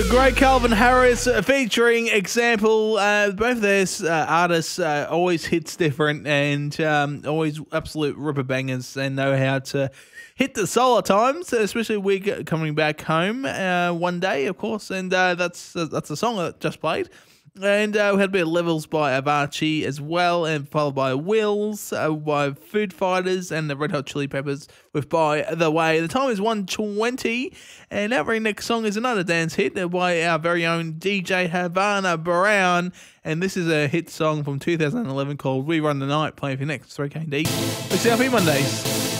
Great Calvin Harris featuring Example. Both of their artists always hits different and always absolute ripper bangers and know how to hit the solar times, especially we coming back home one day, of course. And that's the song that just played. And we had a bit of Levels by Avachi as well, and followed by Wills, by Food Fighters, and the Red Hot Chili Peppers with By the Way. The time is 1:20, and our very next song is another dance hit by our very own DJ Havana Brown, and this is a hit song from 2011 called We Run the Night, playing for your next 3KD. It's CRP Mondays.